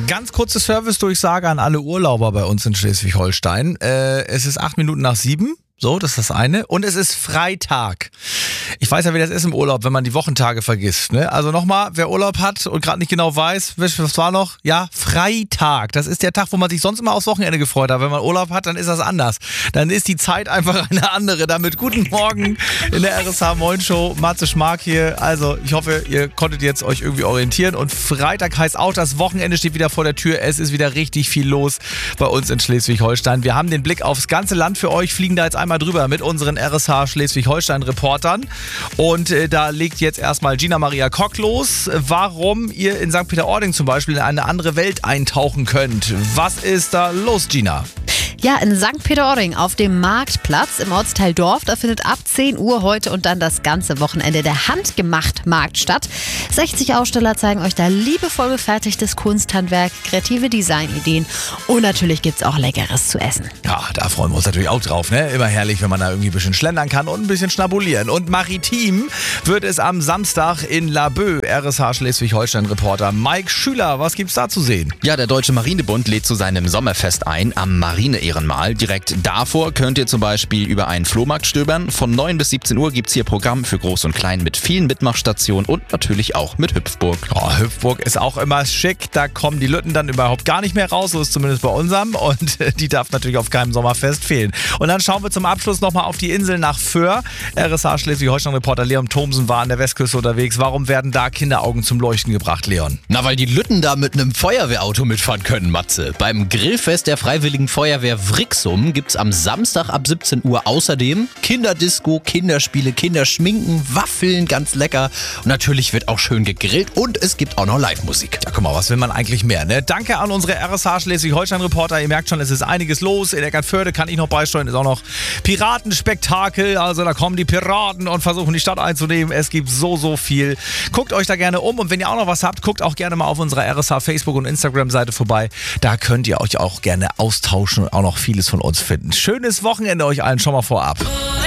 Ganz kurze Service-Durchsage an alle Urlauber bei uns in Schleswig-Holstein. Es ist 7:08. So, das ist das eine. Und es ist Freitag. Ich weiß ja, wie das ist im Urlaub, wenn man die Wochentage vergisst. Ne? Also nochmal, wer Urlaub hat und gerade nicht genau weiß, was war noch? Ja, Freitag. Das ist der Tag, wo man sich sonst immer aufs Wochenende gefreut hat. Wenn man Urlaub hat, dann ist das anders. Dann ist die Zeit einfach eine andere. Damit guten Morgen in der RSH Moin Show. Matze Schmark hier. Also, ich hoffe, ihr konntet jetzt euch irgendwie orientieren. Und Freitag heißt auch, das Wochenende steht wieder vor der Tür. Es ist wieder richtig viel los bei uns in Schleswig-Holstein. Wir haben den Blick aufs ganze Land für euch, fliegen da jetzt einmal drüber mit unseren RSH Schleswig-Holstein-Reportern. Und da legt jetzt erstmal Gina Maria Kock los, warum ihr in St. Peter-Ording zum Beispiel in eine andere Welt eintauchen könnt. Was ist da los, Gina? Ja, in St. Peter-Ording auf dem Marktplatz im Ortsteil Dorf, da findet ab 10 Uhr heute und dann das ganze Wochenende der Handgemacht-Markt statt. 60 Aussteller zeigen euch da liebevoll gefertigtes Kunsthandwerk, kreative Designideen und natürlich gibt's auch Leckeres zu essen. Ja, da freuen wir uns natürlich auch drauf, ne? Immer herrlich, wenn man da irgendwie ein bisschen schlendern kann und ein bisschen schnabulieren. Und maritim wird es am Samstag in Laboe. RSH Schleswig-Holstein-Reporter Mike Schüler, was gibt's da zu sehen? Ja, der Deutsche Marinebund lädt zu seinem Sommerfest ein am Marine-Ehrenmal. Direkt davor könnt ihr zum Beispiel über einen Flohmarkt stöbern. Von 9 bis 17 Uhr gibt's hier Programm für Groß und Klein mit vielen Mitmachstationen und natürlich auch mit Hüpfburg. Oh, Hüpfburg ist auch immer schick. Da kommen die Lütten dann überhaupt gar nicht mehr raus. So ist zumindest bei unserem. Und die darf natürlich auf keinem Sommerfest fehlen. Und dann schauen wir zum Abschluss nochmal auf die Insel nach Föhr. RSH Schleswig-Holstein-Reporter Leon Thomsen war an der Westküste unterwegs. Warum werden da Kinderaugen zum Leuchten gebracht, Leon? Na, weil die Lütten da mit einem Feuerwehrauto mitfahren können, Matze. Beim Grillfest der Freiwilligen Feuerwehr Vrixum gibt's am Samstag ab 17 Uhr außerdem Kinderdisco, Kinderspiele, Kinderschminken, Waffeln, ganz lecker. Und natürlich wird auch schön gegrillt und es gibt auch noch Live-Musik. Ja, guck mal, was will man eigentlich mehr, ne? Danke an unsere RSH Schleswig-Holstein-Reporter. Ihr merkt schon, es ist einiges los. In Eckernförde kann ich noch beisteuern, ist auch noch Piratenspektakel. Also da kommen die Piraten und versuchen die Stadt einzunehmen. Es gibt so viel. Guckt euch da gerne um und wenn ihr auch noch was habt, guckt auch gerne mal auf unserer RSH Facebook- und Instagram-Seite vorbei. Da könnt ihr euch auch gerne austauschen und auch noch vieles von uns finden. Schönes Wochenende euch allen schon mal vorab.